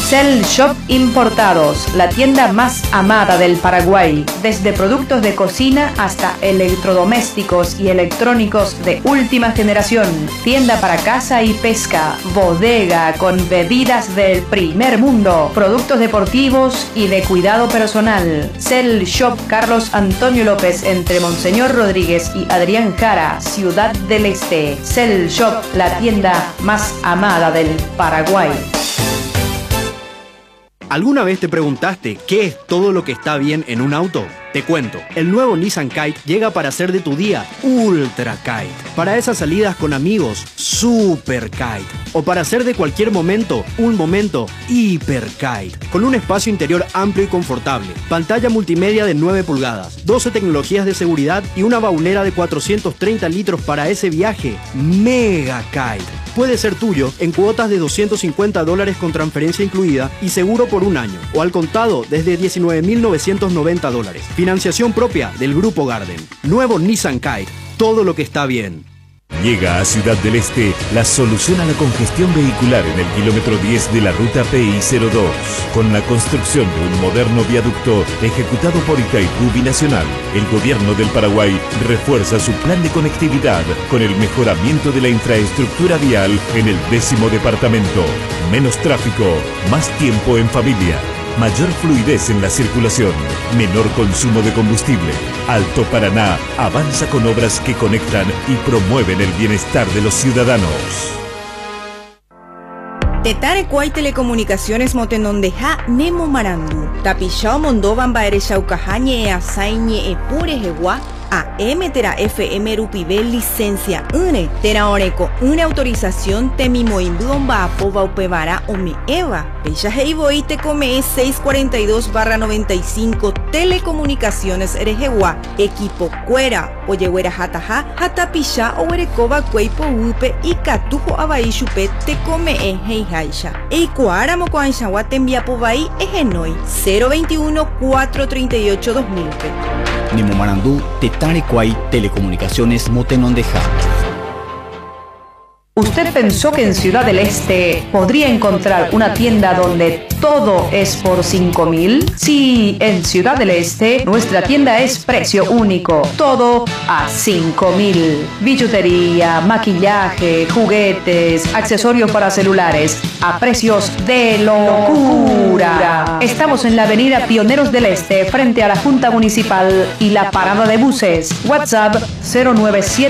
Cell Shop Importados, la tienda más amada del Paraguay. Desde productos de cocina hasta electrodomésticos y electrónicos de última generación. Tienda para casa y pesca. Bodega con bebidas del primer mundo. Productos deportivos y de cuidado personal. Cell Shop Carlos Antonio López entre Monseñor Rodríguez y Adrián Jara, Ciudad del Este. Cell Shop, la tienda más amada del Paraguay. ¿Alguna vez te preguntaste qué es todo lo que está bien en un auto? Te cuento, el nuevo Nissan Kite llega para hacer de tu día Ultra Kite. Para esas salidas con amigos, Super Kite. O para hacer de cualquier momento, un momento Hiper Kite. Con un espacio interior amplio y confortable, pantalla multimedia de 9 pulgadas, 12 tecnologías de seguridad y una baulera de 430 litros para ese viaje Mega Kite. Puede ser tuyo en cuotas de $250 con transferencia incluida y seguro por un año, o al contado desde $19.990. Financiación propia del Grupo Garden. Nuevo Nissan Kite, todo lo que está bien. Llega a Ciudad del Este la solución a la congestión vehicular en el kilómetro 10 de la ruta PI02, con la construcción de un moderno viaducto ejecutado por Itaipú Binacional. El gobierno del Paraguay refuerza su plan de conectividad con el mejoramiento de la infraestructura vial en el 10º departamento. Menos tráfico, más tiempo en familia. Mayor fluidez en la circulación, menor consumo de combustible. Alto Paraná avanza con obras que conectan y promueven el bienestar de los ciudadanos. Tetarecuay Telecomunicaciones Motenondeja Nemo Marandu. Tapishao Mondovan Baereshaucajañe Asaiñe Epure Jeguá. AM Tera FM Rupibel licencia une Tera Oreco une autorización Temimoimbuon Baapo Upevara Ome Eva Pecha Heiboy te come 642/95 Telecomunicaciones Erejewa Equipo Cuera Oyehuera Hataja Hatapisha Owerecoba Cueipo Upe y Catujo Abaishupe te come Heijaisha Eikuara Mocoanchawa Tembiapobai Egenoi 021-438-2000 Nemo Marandú, Tetarecuay Telecomunicaciones Motenondeja. ¿Usted pensó que en Ciudad del Este podría encontrar una tienda donde todo es por 5.000? Sí, en Ciudad del Este nuestra tienda es precio único, todo a 5.000. Billutería, maquillaje, juguetes, accesorios para celulares, a precios de locura. Estamos en la avenida Pioneros del Este, frente a la Junta Municipal y la parada de buses. WhatsApp 097